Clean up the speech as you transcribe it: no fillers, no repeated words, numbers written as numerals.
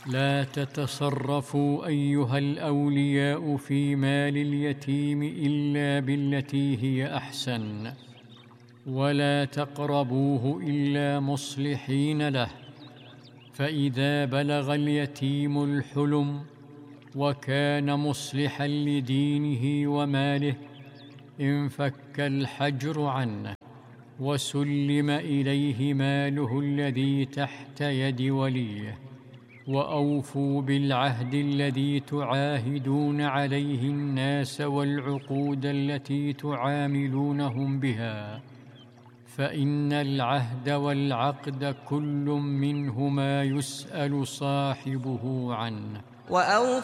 لا تتصرفوا أيها الأولياء في مال اليتيم إلا بالتي هي أحسن، ولا تقربوه إلا مصلحين له، فإذا بلغ اليتيم الحلم وكان مصلحا لدينه وماله انفك الحجر عنه وسلم إليه ماله الذي تحت يد وليه. وأوفوا بالعهد الذي تعاهدون عليه الناس والعقود التي تعاملونهم بها، فإن العهد والعقد كل منهما يسأل صاحبه عنه.